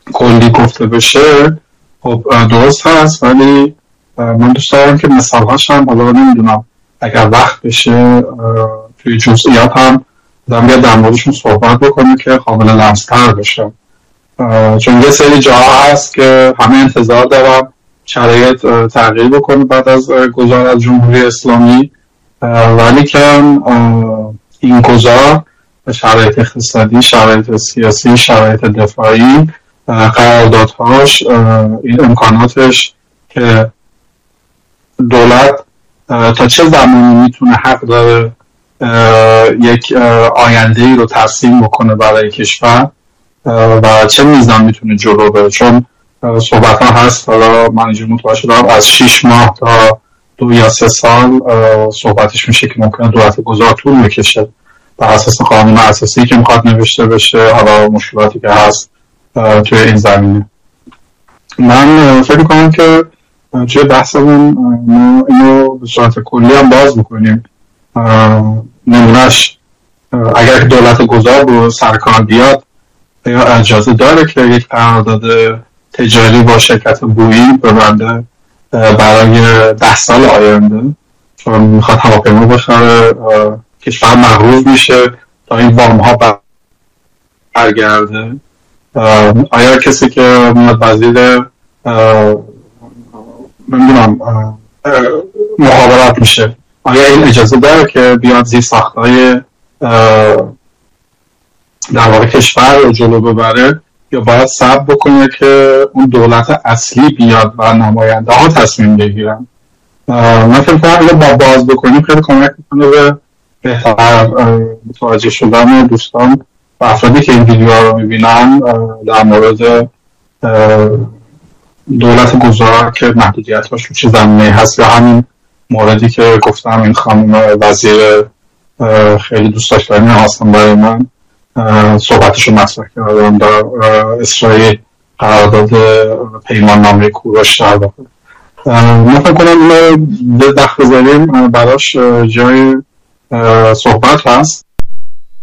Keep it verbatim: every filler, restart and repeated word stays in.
کلی گفته بشه خب درست هست، ولی من دوست دارم که مثالهاش هم حالا نمیدونم اگر وقت بشه توی جزئیات هم دارم بیاد در موردشون صحبت بکنه که قابل لمس‌تر بشه، چون یه سری جاها هست که همه انتظار دارم شرایط تغییر بکنه بعد از گذار از جمهوری اسلامی، ولی که این گذار شرایط اقتصادی، شرایط سیاسی، شرایط دفاعی، قراردادهاش، این امکاناتش که دولت تا چه زمانی میتونه حق داره یک آینده ای رو ترسیم بکنه برای کشور و چه میزان میتونه جلو بره، چون صحبت ها هست حالا من اینجور متوجه دارم از شیش ماه تا دو یا سه سال صحبتش میشه که ممکنه دولت گذار طول بکشه بر اساس قانون اساسی که میخواد نوشته بشه، حالا مشکلاتی که هست توی این زمینه. من فکر کنم که توی بحثمون ما اینو به صورت کلی هم باز میکنیم. نمونش اگر دولت گذار رو سرکار بیاد یا اجازه داره که یک قرارداد تجاری با شرکت بوئینگ ببنده برای ده سال آینده، چون میخواد هواپیما بخره، کشور مغروض میشه تا این وام ها برگرده. آیا کسی که میاد وزیر نمیدونم مخابرات میشه آیا این اجازه داره که بیاد زیر ساختای در واقع کشور رو جلو ببره، یا باید صبر بکنه که اون دولت اصلی بیاد و نماینده ها تصمیم بگیرن؟ من فکر کنم اگه با باز بکنیم خیلی کمک میکنه به بهتر متوجه شدن دوستان و افرادی که این ویدیو رو میبینن در مورد دولت گذار که محدودیت‌هاش رو چه زمینه هست، یا همین موردی که گفتم این خانم وزیر خیلی دوست داشتنی هستم برای من صحبتش رو مطرح کردم در اسرائیل قرارداد پیمان نامه کوروش در واقع. من فکر کنم اینو به دخل بذاریم براش جای صحبت هست